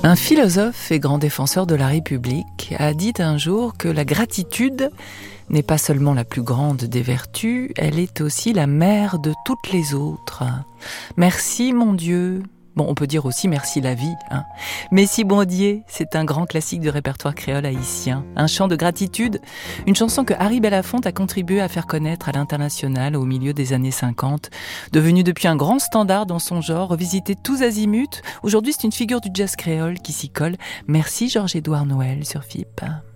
Un philosophe et grand défenseur de la République a dit un jour que la gratitude n'est pas seulement la plus grande des vertus, elle est aussi la mère de toutes les autres. Merci mon Dieu. Bon, on peut dire aussi merci la vie. Messie bon Dieu, c'est un grand classique du répertoire créole haïtien. Un chant de gratitude, une chanson que Harry Belafonte a contribué à faire connaître à l'international au milieu des années 50. Devenue depuis un grand standard dans son genre, revisité tous azimuts. Aujourd'hui, c'est une figure du jazz créole qui s'y colle. Merci Georges-Édouard Noël sur FIP.